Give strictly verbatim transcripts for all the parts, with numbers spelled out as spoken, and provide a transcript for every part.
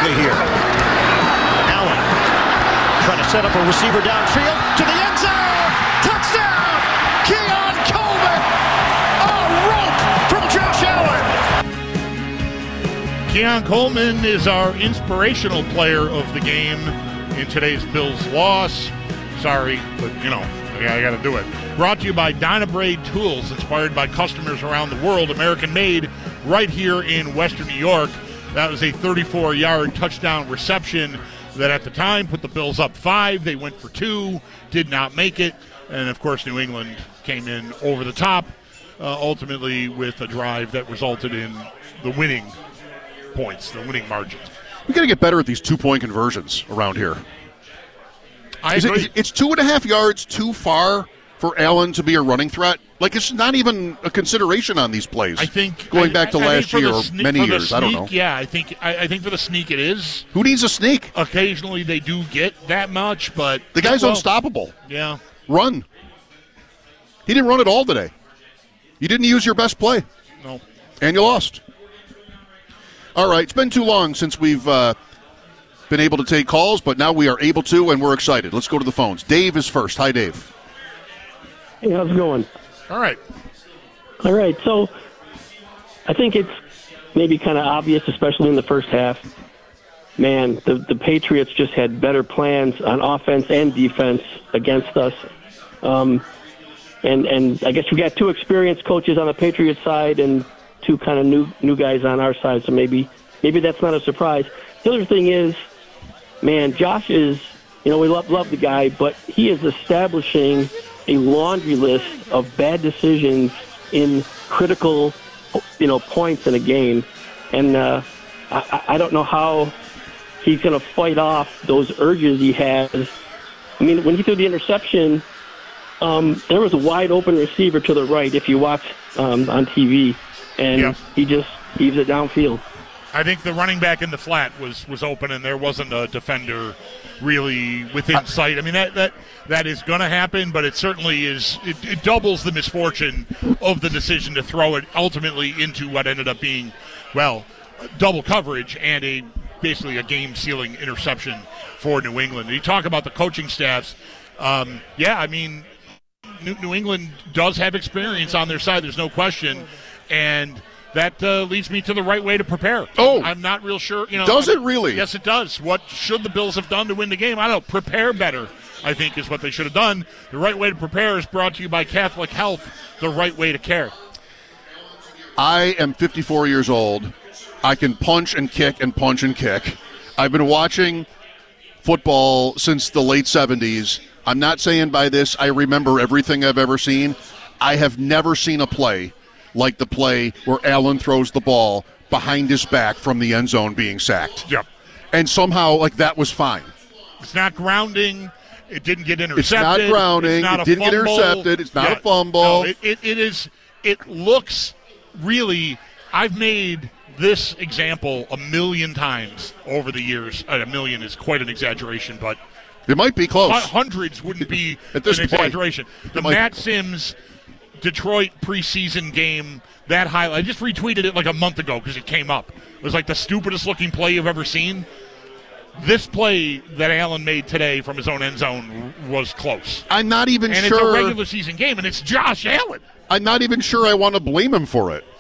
quickly here. Allen trying to set up a receiver downfield to the end zone. Touchdown! Keon Coleman! A rope from Josh Allen! Keon Coleman is our inspirational player of the game in today's Bills loss. Sorry, but, you know, I got to do it. Brought to you by Dynabrade Tools, inspired by customers around the world, American-made, right here in Western New York. That was a thirty-four-yard touchdown reception that at the time put the Bills up five. They went for two, did not make it. And, of course, New England came in over the top, uh, ultimately with a drive that resulted in the winning points, the winning margin. We got to get better at these two-point conversions around here. I Is agree. it, it's two and a half yards too far for Allen to be a running threat. Like, it's not even a consideration on these plays. I think going I, back to I, last I year or sne- many for years, sneak, I don't know. Yeah, I think I, I think for the sneak it is. Who needs a sneak? Occasionally they do get that much, but The guy's well, unstoppable. Yeah, Run. He didn't run at all today. You didn't use your best play, no. and you lost. All right, it's been too long since we've uh, been able to take calls, but now we are able to, and we're excited. Let's go to the phones. Dave is first. Hi, Dave. Hey, how's it going? All right. All right, so I think it's maybe kind of obvious, especially in the first half. Man, the, the Patriots just had better plans on offense and defense against us. Um, and, and I guess we got two experienced coaches on the Patriots side and two kind of new new guys on our side, so maybe maybe that's not a surprise. The other thing is, man, Josh is, you know, we love, love the guy, but he is establishing a laundry list of bad decisions in critical, you know, points in a game. And uh, I, I don't know how he's going to fight off those urges he has. I mean, when he threw the interception, um, there was a wide open receiver to the right if you watch um, on T V, and Yeah. he just heaves it downfield. I think the running back in the flat was, was open, and there wasn't a defender really within sight. I mean, that that, that is going to happen, but it certainly is. It, it doubles the misfortune of the decision to throw it ultimately into what ended up being, well, double coverage and a basically a game-sealing interception for New England. And you talk about the coaching staffs. Um, yeah, I mean, New, New England does have experience on their side. There's no question, and that uh, leads me to the right way to prepare. Oh. I'm not real sure. You know, Does I'm- it really? Yes, it does. What should the Bills have done to win the game? I don't know. Prepare better, I think, is what they should have done. The right way to prepare is brought to you by Catholic Health, the right way to care. I am fifty-four years old. I can punch and kick and punch and kick. I've been watching football since the late seventies. I'm not saying by this I remember everything I've ever seen. I have never seen a play like the play where Allen throws the ball behind his back from the end zone being sacked. Yep. And somehow, like, that was fine. It's not grounding. It didn't get intercepted. It's not grounding. It's not It a didn't get fumble. intercepted. It's not Yeah. a fumble. No, it, it, it is. It looks really. I've made this example a million times over the years. Uh, a million is quite an exaggeration, but It might be close. hu- hundreds wouldn't be At this an point, exaggeration. The it might- Matt Sims Detroit preseason game, that highlight. I just retweeted it like a month ago because it came up. It was like the stupidest looking play you've ever seen. This play that Allen made today from his own end zone was close. I'm not even And sure. it's a regular season game, and it's Josh Allen. I'm not even sure I want to blame him for it.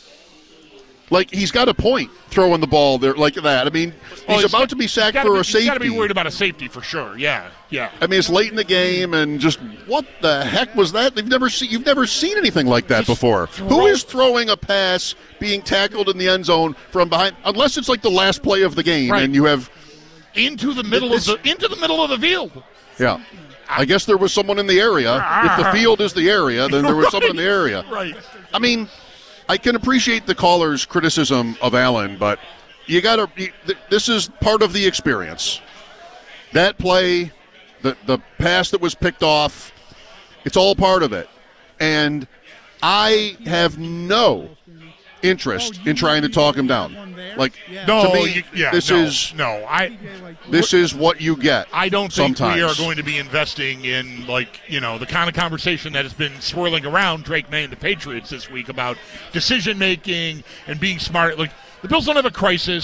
Like, he's got a point throwing the ball there like that. I mean, he's Oh, about to be he's sacked gotta for be- a safety. He's got to be worried about a safety for sure. Yeah, yeah. I mean, it's late in the game, and just what the heck was that? You've never seen you've never seen anything like that Just before. throw- Who is throwing a pass being tackled in the end zone from behind? Unless it's like the last play of the game, Right. and you have Into the middle This- of the into the middle of the field. yeah. I guess there was someone in the area. If the field is the area, then there was someone in the area. Right. I mean, I can appreciate the caller's criticism of Allen, but you got to. This is part of the experience. That play, the the pass that was picked off, it's all part of it. And I have no interest in trying to talk him down. Like, No, to me, you, yeah, this no, is no. I this is what you get. I don't think sometimes. we are going to be investing in, like, you know, the kind of conversation that has been swirling around Drake May and the Patriots this week about decision making and being smart. Like, the Bills don't have a crisis.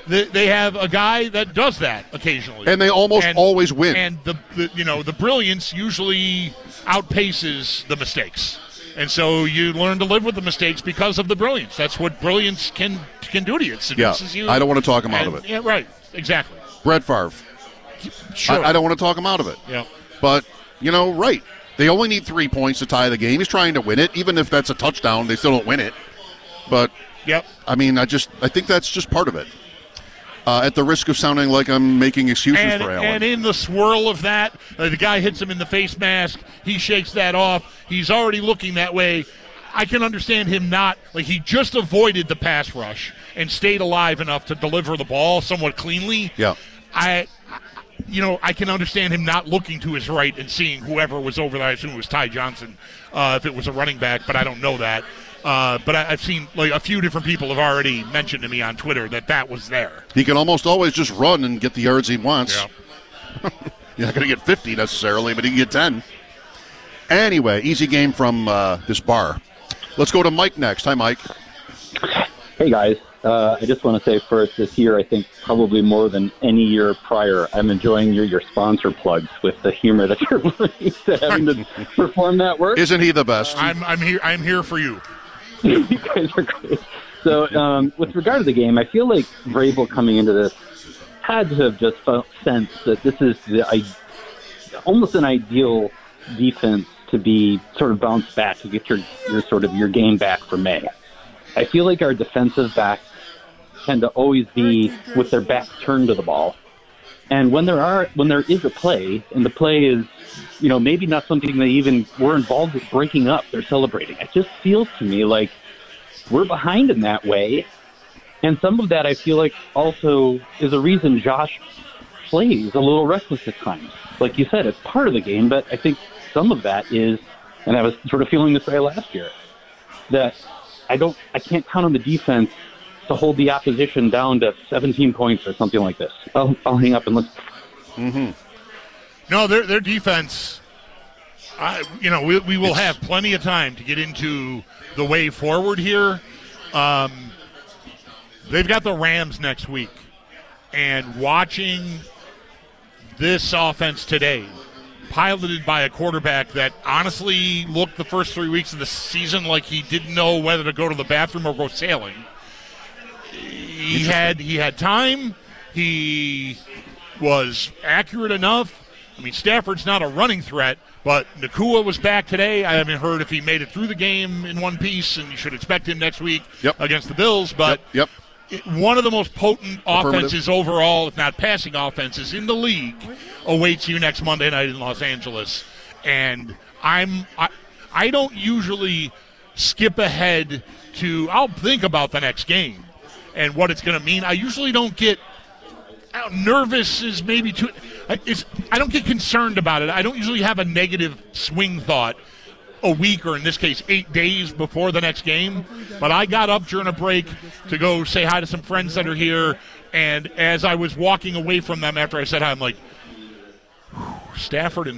they, they have a guy that does that occasionally, And they almost And- always win. And the, the you know the brilliance usually outpaces the mistakes, and so you learn to live with the mistakes because of the brilliance. That's what brilliance can can do to you. It seduces yeah, you. I don't want to talk him out and- of it. Yeah, right. Exactly. Brett Favre. Sure. I, I don't want to talk him out of it. Yeah. But, you know, right. They only need three points to tie the game. He's trying to win it. Even if that's a touchdown, they still don't win it. But, Yep. I mean, I just I think that's just part of it. Uh, at the risk of sounding like I'm making excuses And, for Allen. and in the swirl of that, uh, the guy hits him in the face mask. He shakes that off. He's already looking that way. I can understand him not, like he just avoided the pass rush and stayed alive enough to deliver the ball somewhat cleanly. Yeah. I, you know, I can understand him not looking to his right and seeing whoever was over there. I assume it was Ty Johnson, uh, if it was a running back, but I don't know that. Uh, but I, I've seen like a few different people have already mentioned to me on Twitter that that was there. He can almost always just run and get the yards he wants. Yeah. You're not going to get fifty necessarily, but he can get ten. Anyway, easy game from uh, this bar. Let's go to Mike next. Hi, Mike. Hey, guys. Uh, I just want to say first, this year, I think probably more than any year prior, I'm enjoying your, your sponsor plugs with the humor that you're bringing to having to perform that work. Isn't he the best? I'm I'm here. I'm here for you. You guys are great. So, um, with regard to the game, I feel like Vrabel coming into this had to have just felt sense that this is the I, almost an ideal defense to be sort of bounce back to get your, your sort of your game back for May. I feel like our defensive backs tend to always be with their backs turned to the ball. And when there are when there is a play, and the play is, you know, maybe not something they even were involved with breaking up, they're celebrating. It just feels to me like we're behind in that way. And some of that I feel like also is a reason Josh plays a little reckless at times. Like you said, it's part of the game, but I think some of that is, and I was sort of feeling this way last year, that I don't, I can't count on the defense to hold the opposition down to seventeen points or something like this. I'll, I'll hang up and listen. Mm-hmm. No, their their defense. I, you know, we we will have plenty of time to get into the way forward here. Um, they've got the Rams next week, and watching this offense today, piloted by a quarterback that honestly looked the first three weeks of the season like he didn't know whether to go to the bathroom or go sailing. He had he had time. He was accurate enough. I mean, Stafford's not a running threat, but Nakua was back today. I haven't heard if he made it through the game in one piece, and you should expect him next week Yep. against the Bills. But Yep. it, one of the most potent offenses overall, if not passing offenses, in the league awaits you next Monday night in Los Angeles. And I'm I, I don't usually skip ahead to – I'll think about the next game and what it's going to mean. I usually don't get uh, nervous is maybe too it's, I don't get concerned about it. I don't usually have a negative swing thought a week or in this case eight days before the next game. But I got up during a break to go say hi to some friends that are here, and as I was walking away from them after I said hi, I'm like, Stafford and